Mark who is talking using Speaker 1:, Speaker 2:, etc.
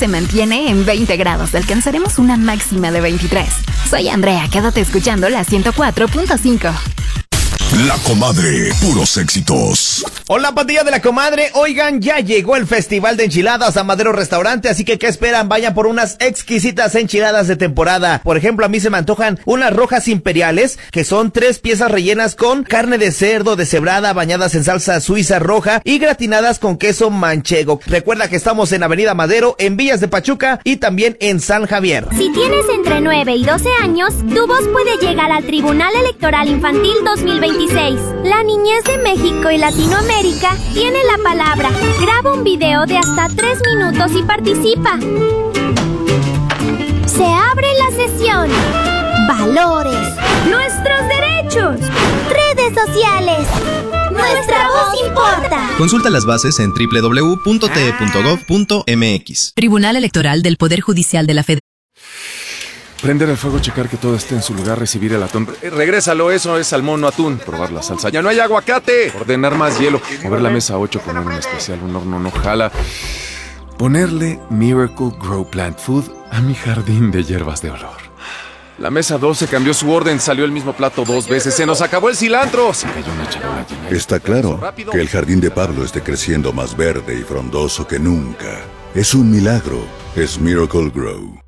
Speaker 1: se mantiene en 20 grados. Alcanzaremos una máxima de 23. Soy Andrea, quédate escuchando la 104.5.
Speaker 2: La Comadre, puros éxitos.
Speaker 3: Hola, pandilla de La Comadre. Oigan, ya llegó el Festival de Enchiladas a Madero Restaurante, así que ¿qué esperan? Vayan por unas exquisitas enchiladas de temporada. Por ejemplo, a mí se me antojan unas rojas imperiales, que son 3 piezas rellenas con carne de cerdo deshebrada, bañadas en salsa suiza roja y gratinadas con queso manchego. Recuerda que estamos en Avenida Madero, en Villas de Pachuca y también en San Javier.
Speaker 4: Si tienes entre 9 y 12 años, tu voz puede llegar al Tribunal Electoral Infantil 2026. La niñez de México y Latinoamérica tiene la palabra. Graba un video de hasta 3 minutos y participa. Se abre la sesión. Valores. Nuestros derechos. Redes sociales. Nuestra voz importa.
Speaker 5: Consulta las bases en www.te.gov.mx.
Speaker 6: Tribunal Electoral del Poder Judicial de la Federación.
Speaker 7: Prender el fuego, checar que todo esté en su lugar, recibir el atún. Regrésalo, eso es salmón, no atún. Probar la salsa. ¡Ya no hay aguacate! Ordenar más hielo. Mover la mesa 8, poner un especial, un horno no jala. Ponerle Miracle Grow Plant Food a mi jardín de hierbas de olor. La mesa 12 cambió su orden, salió el mismo plato 2 veces. ¡Se nos acabó el cilantro! Se cayó una charola llena.
Speaker 2: Está claro que el jardín de Pablo esté creciendo más verde y frondoso que nunca. Es un milagro. Es Miracle Grow.